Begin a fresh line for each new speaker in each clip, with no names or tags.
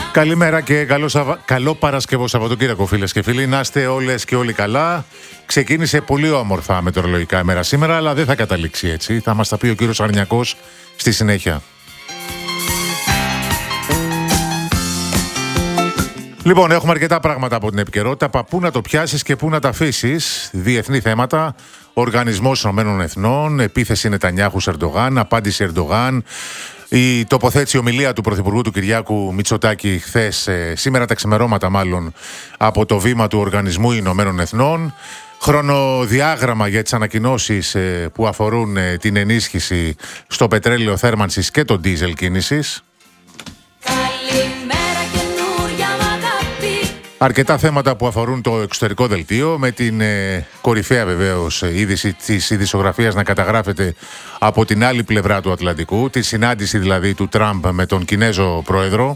Καλημέρα και καλό Παρασκευό Σαββατοκύριακο, φίλες και φίλοι. Να είστε όλες και όλοι καλά. Ξεκίνησε πολύ όμορφα μετεωρολογικά ημέρα σήμερα, αλλά δεν θα καταλήξει έτσι. Θα μας τα πει ο κύριος Αρνιακός στη συνέχεια. Λοιπόν, έχουμε αρκετά πράγματα από την επικαιρότητα. Πού να το πιάσεις και πού να τα αφήσεις. Διεθνή θέματα, Οργανισμός Ηνωμένων Εθνών, επίθεση Νετανιάχου σε Ερντογάν, απάντηση Ερντογάν. Η τοποθέτηση, ομιλία του Πρωθυπουργού του Κυριάκου Μητσοτάκη χθες, σήμερα τα ξημερώματα μάλλον, από το βήμα του Οργανισμού Ηνωμένων Εθνών. Χρονοδιάγραμμα για τις ανακοινώσεις που αφορούν την ενίσχυση στο πετρέλαιο θέρμανσης και το ντίζελ κίνησης. Αρκετά θέματα που αφορούν το εξωτερικό δελτίο, με την κορυφαία βεβαίως είδηση της ειδησιογραφίας να καταγράφεται από την άλλη πλευρά του Ατλαντικού, τη συνάντηση δηλαδή του Τραμπ με τον Κινέζο πρόεδρο.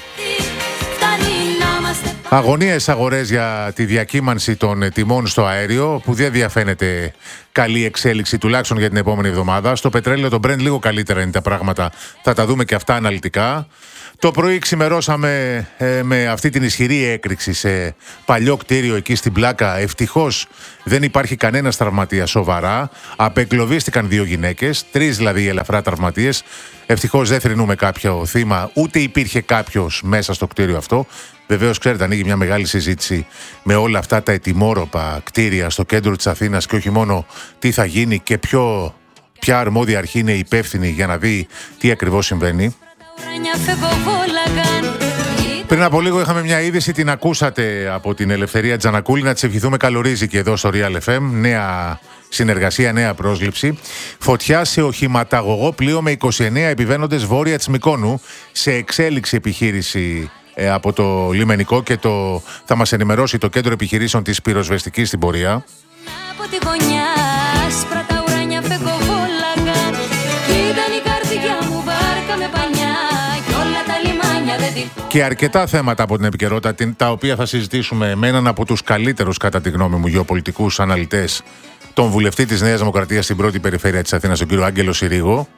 Αγωνίες αγορές για τη διακύμανση των τιμών στο αέριο, που δεν διαφαίνεται καλή εξέλιξη τουλάχιστον για την επόμενη εβδομάδα. Στο πετρέλαιο, το Brent, λίγο καλύτερα είναι τα πράγματα, θα τα δούμε και αυτά αναλυτικά. Το πρωί ξημερώσαμε με αυτή την ισχυρή έκρηξη σε παλιό κτίριο εκεί στην Πλάκα. Ευτυχώς δεν υπάρχει κανένας τραυματίας σοβαρά. Απεγκλωβίστηκαν 2 γυναίκες, 3 δηλαδή ελαφρά τραυματίες. Ευτυχώς δεν θρηνούμε κάποιο θύμα, ούτε υπήρχε κάποιος μέσα στο κτίριο αυτό. Βεβαίως, ξέρετε, ανοίγει μια μεγάλη συζήτηση με όλα αυτά τα ετοιμόρροπα κτίρια στο κέντρο της Αθήνας και όχι μόνο τι θα γίνει και ποια αρμόδια αρχή είναι υπεύθυνη για να δει τι ακριβώς συμβαίνει. Πριν από λίγο είχαμε μια είδηση, την ακούσατε από την Ελευθερία Τζανακούλη. Να της ευχηθούμε καλορίζει και εδώ στο Real FM. Νέα συνεργασία, νέα πρόσληψη. Φωτιά σε οχηματαγωγό πλοίο με 29 επιβαίνοντες βόρεια της Μυκόνου. Σε εξέλιξη επιχείρηση από το λιμενικό και θα μας ενημερώσει το κέντρο επιχειρήσεων της πυροσβεστικής στην πορεία. Και αρκετά θέματα από την επικαιρότητα, τα οποία θα συζητήσουμε με έναν από τους καλύτερους, κατά τη γνώμη μου, γεωπολιτικούς αναλυτές, τον βουλευτή της Νέας Δημοκρατίας στην πρώτη περιφέρεια της Αθήνας, τον κύριο Άγγελο Συρίγο.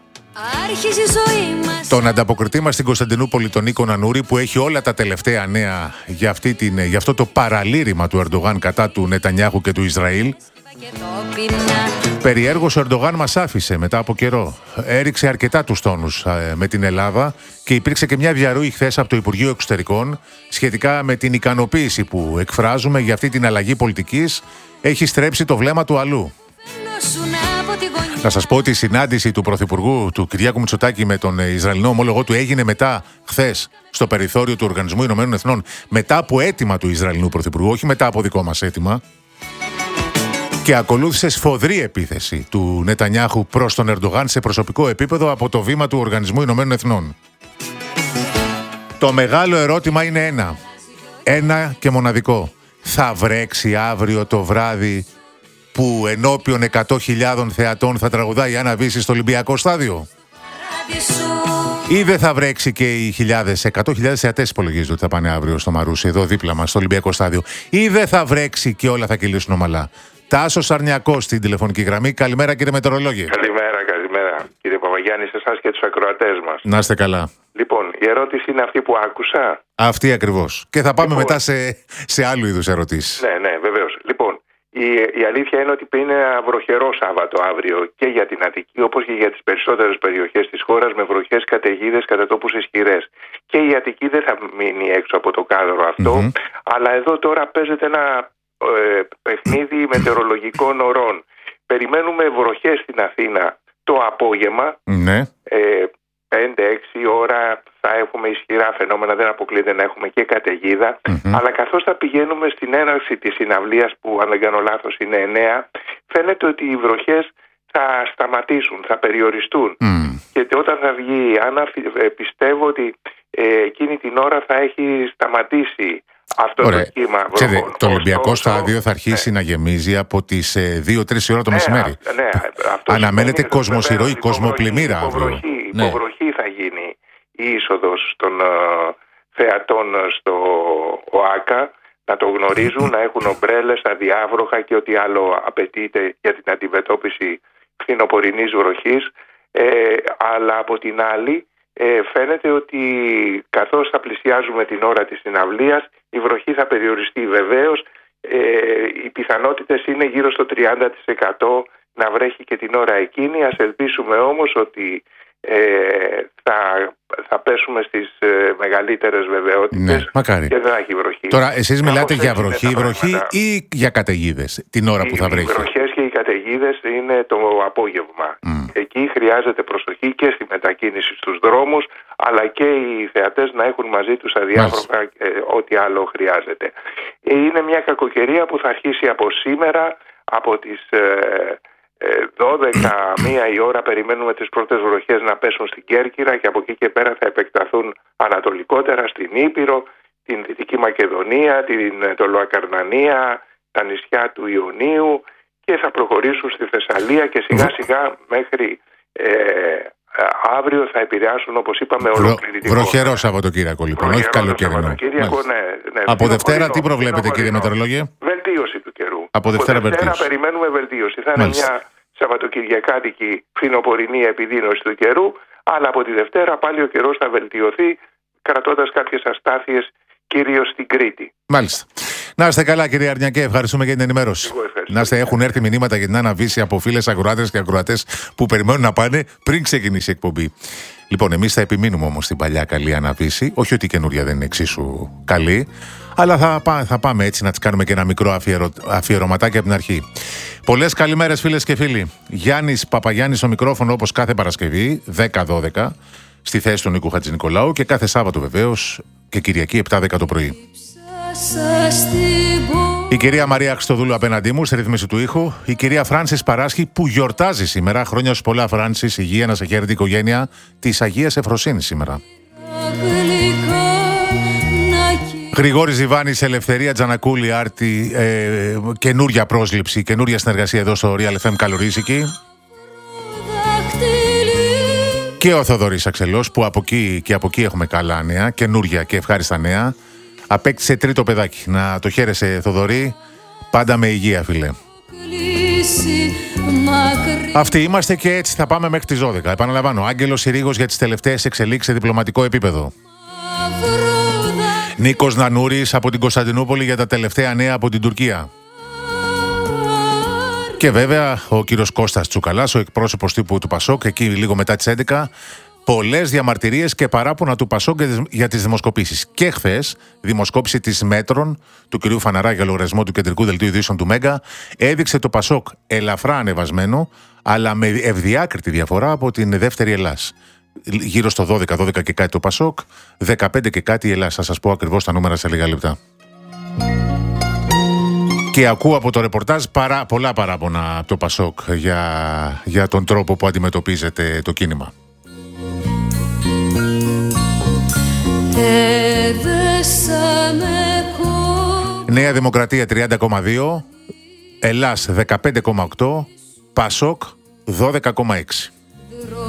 Τον ανταποκριτή μας στην Κωνσταντινούπολη, τον Νίκο Νανούρη, που έχει όλα τα τελευταία νέα για αυτό το παραλήρημα του Ερντογάν κατά του Νετανιάχου και του Ισραήλ. Περιέργως ο Ερντογάν μας άφησε μετά από καιρό. Έριξε αρκετά τους τόνους με την Ελλάδα και υπήρξε και μια διαρροή χθες από το Υπουργείο Εξωτερικών σχετικά με την ικανοποίηση που εκφράζουμε για αυτή την αλλαγή πολιτικής. Έχει στρέψει το βλέμμα του αλλού. Να σας πω ότι η συνάντηση του Πρωθυπουργού του Κυριάκου Μητσοτάκη με τον Ισραηλινό ομόλογό του έγινε μετά χθες στο περιθώριο του Οργανισμού Ηνωμένων Εθνών, μετά από αίτημα του Ισραηλινού Πρωθυπουργού, όχι μετά από δικό μας αίτημα. Και ακολούθησε σφοδρή επίθεση του Νετανιάχου προς τον Ερντογάν σε προσωπικό επίπεδο από το βήμα του Οργανισμού Ηνωμένων Εθνών. Το μεγάλο ερώτημα είναι ένα και μοναδικό. Θα βρέξει αύριο το βράδυ που ενώπιον 100.000 θεατών θα τραγουδάει η Άννα Βύση στο Ολυμπιακό στάδιο? Ή δεν θα βρέξει και οι 100.000 θεατές υπολογίζονται ότι θα πάνε αύριο στο Μαρούσι, εδώ δίπλα μας, στο Ολυμπιακό στάδιο? Ή δεν θα βρέξει και όλα θα κυλήσουν ομαλά? Τάσος Αρνιακός στην τηλεφωνική γραμμή. Καλημέρα, κύριε μετεωρολόγε.
Καλημέρα, κύριε Παπαγιάννη, σε εσάς και τους ακροατές μας.
Να είστε καλά.
Λοιπόν, η ερώτηση είναι αυτή που άκουσα.
Αυτή ακριβώς. Και θα πάμε μετά σε άλλου είδους ερωτήσεις.
Ναι, βεβαίως. Λοιπόν, η αλήθεια είναι ότι είναι ένα βροχερό Σάββατο αύριο και για την Αττική, όπως και για τις περισσότερες περιοχές της χώρας, με βροχές, καταιγίδες, κατά τόπους ισχυρές. Και η Αττική δεν θα μείνει έξω από το κάδρο αυτό, αλλά εδώ τώρα παίζεται ένα παιχνίδι μετεωρολογικών ωρών. Περιμένουμε βροχές στην Αθήνα το απόγευμα. Ναι. 5-6 ώρα θα έχουμε ισχυρά φαινόμενα, δεν αποκλείεται να έχουμε και καταιγίδα. Αλλά καθώς θα πηγαίνουμε στην έναρξη της συναυλίας, που αν δεν κάνω λάθος είναι 9, φαίνεται ότι οι βροχές θα σταματήσουν, θα περιοριστούν. Και όταν θα βγει η Άννα, πιστεύω ότι εκείνη την ώρα θα έχει σταματήσει αυτό το κύμα βροχών.
Το Ολυμπιακό στάδιο θα αρχίσει να γεμίζει από τις 2-3 ώρα το μεσημέρι. Αναμένεται κοσμοσυρωή, κοσμοπλημμύρα αύριο.
Υποβροχή θα γίνει η είσοδος των θεατών στο ΟΑΚΑ, να το γνωρίζουν, να έχουν ομπρέλες, αδιάβροχα και ό,τι άλλο απαιτείται για την αντιμετώπιση φθινοπορεινής βροχής. Αλλά από την άλλη φαίνεται ότι καθώς θα πλησιάζουμε την ώρα της συναυλίας, η βροχή θα περιοριστεί. Βεβαίως, οι πιθανότητες είναι γύρω στο 30% να βρέχει και την ώρα εκείνη. Ας ελπίσουμε όμως ότι θα πέσουμε στις μεγαλύτερες βεβαιότητες,
μακάρι.
Και δεν θα έχει βροχή.
Τώρα, εσείς μιλάτε για βροχή ή για καταιγίδες την ώρα που θα βρέχει?
Οι βροχές και οι καταιγίδες είναι το απόγευμα. Εκεί χρειάζεται προσοχή και στη μετακίνηση στους δρόμους, αλλά και οι θεατές να έχουν μαζί τους αδιάφορα ό,τι άλλο χρειάζεται. Είναι μια κακοκαιρία που θα αρχίσει από σήμερα, από τις 12-1 η ώρα περιμένουμε τις πρώτες βροχές να πέσουν στην Κέρκυρα, και από εκεί και πέρα θα επεκταθούν ανατολικότερα στην Ήπειρο, την Δυτική Μακεδονία, την Τολοακαρνανία, τα νησιά του Ιωνίου, και θα προχωρήσουν στη Θεσσαλία και σιγά σιγά μέχρι αύριο θα επηρεάσουν, όπως είπαμε, ολοκληρωτικό.
Βροχερό Σαββατοκύριακο λοιπόν, όχι καλοκαιρινό.
Ναι.
Από Δευτέρα τι προβλέπετε, κύριε Μετεωρολόγε?
Βελτίωση του καιρού.
Από Δευτέρα
περιμένουμε βελτίωση. Θα είναι μια Σαββατοκυριακάτικη φθινοπορεινή επιδείνωση του καιρού, αλλά από τη Δευτέρα πάλι ο καιρός θα βελτιωθεί, κρατώντας κάποιες αστάθειες, κυρίως στην Κρήτη.
Μάλιστα. Να είστε καλά, κύριε Αρνιακέ, ευχαριστούμε για την ενημέρωση. Να είστε, έχουν έρθει μηνύματα για την αναβίση από φίλες αγρότες και ακροατές που περιμένουν να πάνε πριν ξεκινήσει η εκπομπή. Λοιπόν, εμείς θα επιμείνουμε όμως στην παλιά καλή αναβίση. Όχι ότι η καινούρια δεν είναι εξίσου καλή, αλλά θα πάμε έτσι να τις κάνουμε και ένα μικρό αφιερωματάκι από την αρχή. Πολλές καλημέρες, φίλες και φίλοι. Γιάννης Παπαγιάννης στο μικρόφωνο, όπως κάθε Παρασκευή, 10-12, στη θέση του Νίκου Χατζηνικολάου, και κάθε Σάββατο βεβαίως και Κυριακή 7-10 το πρωί. Η κυρία Μαρία Χριστοδούλου απέναντί μου, στη ρύθμιση του ήχου. Η κυρία Φράνσις Παράσχη, που γιορτάζει σήμερα. Χρόνια σου πολλά, Φράνσις. Υγεία, να σε χαίρεται η οικογένεια της Αγίας Εφροσύνης σήμερα. Γρηγόρης Ζιβάνης, Ελευθερία Τζανακούλη, Άρτη, καινούρια πρόσληψη, καινούρια συνεργασία εδώ στο Real FM Καλορίζικη. Και ο Θοδωρής Αξελός, που από εκεί έχουμε καλά νέα, καινούρια και ευχάριστα νέα. Απέκτησε τρίτο παιδάκι. Να το χαίρεσαι, Θοδωρή. Πάντα με υγεία, φίλε. Αυτοί είμαστε και έτσι θα πάμε μέχρι τις 12. Επαναλαμβάνω, Άγγελος Συρίγος για τις τελευταίες εξελίξεις σε διπλωματικό επίπεδο. Νίκος Νανούρης από την Κωνσταντινούπολη για τα τελευταία νέα από την Τουρκία. Και βέβαια ο κύριος Κώστας Τσουκαλάς, ο εκπρόσωπος τύπου του Πασόκ, εκεί λίγο μετά τις 11. Πολλές διαμαρτυρίες και παράπονα του Πασόκ για τις δημοσκοπήσεις. Και χθες, δημοσκόπηση της Μέτρων του κυρίου Φαναρά για λογαριασμό του Κεντρικού Δελτίου Ειδήσεων του Μέγκα, έδειξε το Πασόκ ελαφρά ανεβασμένο, αλλά με ευδιάκριτη διαφορά από την δεύτερη Ελλάς. Γύρω στο 12 και κάτι το Πασόκ, 15 και κάτι η Ελλάς. Θα σας πω ακριβώς τα νούμερα σε λίγα λεπτά. Και ακούω από το ρεπορτάζ πολλά παράπονα από το Πασόκ για τον τρόπο που αντιμετωπίζεται το κίνημα. Νέα Δημοκρατία 30,2, Ελλάς 15,8, Πασόκ 12,6.